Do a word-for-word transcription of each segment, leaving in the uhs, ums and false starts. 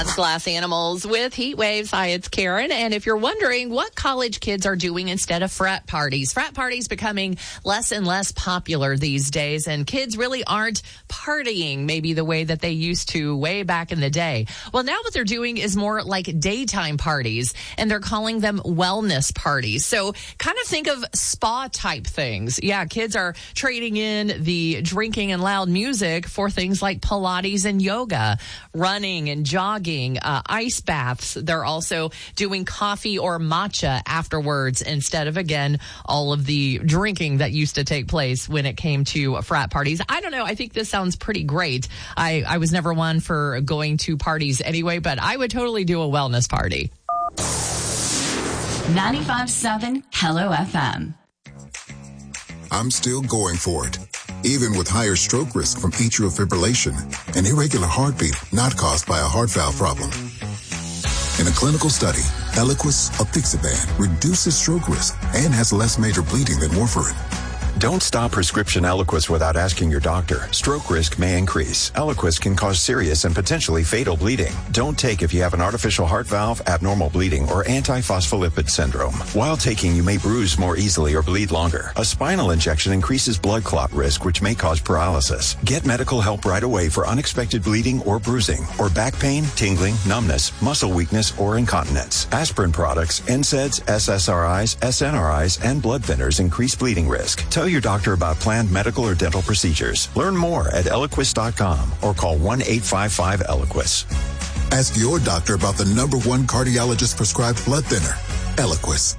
That's Glass Animals with Heat Waves. Hi, it's Karen. And if you're wondering what college kids are doing instead of frat parties, frat parties becoming less and less popular these days, and kids really aren't partying maybe the way that they used to way back in the day. Well, now what they're doing is more like daytime parties, and they're calling them wellness parties. So kind of think of spa type things. Yeah, kids are trading in the drinking and loud music for things like Pilates and yoga, running and jogging, Uh, ice baths. They're also doing coffee or matcha afterwards instead of, again, all of the drinking that used to take place when it came to frat parties. I don't know. I think this sounds pretty great. I, I was never one for going to parties anyway, but I would totally do a wellness party. ninety-five point seven Hello F M. I'm still going for it, even with higher stroke risk from atrial fibrillation, an irregular heartbeat not caused by a heart valve problem. In a clinical study, Eliquis apixaban reduces stroke risk and has less major bleeding than warfarin. Don't stop prescription Eliquis without asking your doctor. Stroke risk may increase. Eliquis can cause serious and potentially fatal bleeding. Don't take if you have an artificial heart valve, abnormal bleeding, or antiphospholipid syndrome. While taking, you may bruise more easily or bleed longer. A spinal injection increases blood clot risk, which may cause paralysis. Get medical help right away for unexpected bleeding or bruising, or back pain, tingling, numbness, muscle weakness, or incontinence. Aspirin products, N SAIDs, S S R Is, S N R Is, and blood thinners increase bleeding risk. Tell your doctor about planned medical or dental procedures. Learn more at Eliquis dot com or call one eight five five Eliquis. Ask your doctor about the number one cardiologist prescribed blood thinner, Eliquis.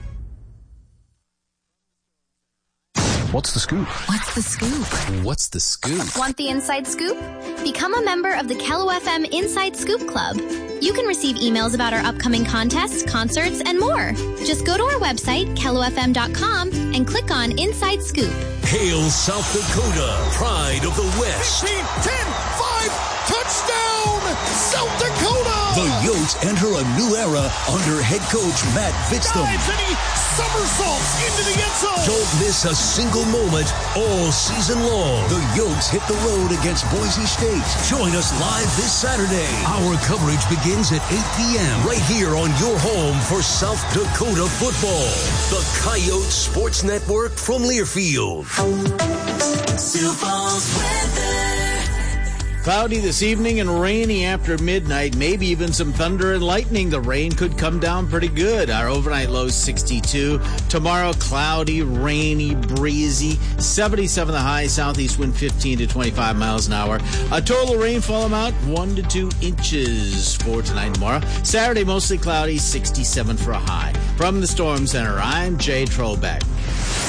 What's the scoop? What's the scoop? What's the scoop? Want the inside scoop? Become a member of the Kello F M Inside Scoop Club. You can receive emails about our upcoming contests, concerts, and more. Just go to our website, kello f m dot com, and click on Inside Scoop. Hail South Dakota, pride of the West. fifteen, ten, five, touchdown, South Dakota! The Yotes enter a new era under head coach Matt Vitztham. Dives and he somersaults into the end zone. Don't miss a single moment all season long. The Yotes hit the road against Boise State. Join us live this Saturday. Our coverage begins at eight p.m. right here on your home for South Dakota football. The Coyote Sports Network from Learfield. Sioux Falls weather. Cloudy this evening and rainy after midnight, maybe even some thunder and lightning. The rain could come down pretty good. Our overnight low is sixty-two. Tomorrow, cloudy, rainy, breezy. seventy-seven the high, southeast wind fifteen to twenty-five miles an hour. A total rainfall amount, one to two inches for tonight and tomorrow. Saturday, mostly cloudy, sixty-seven for a high. From the Storm Center, I'm Jay Trollbeck.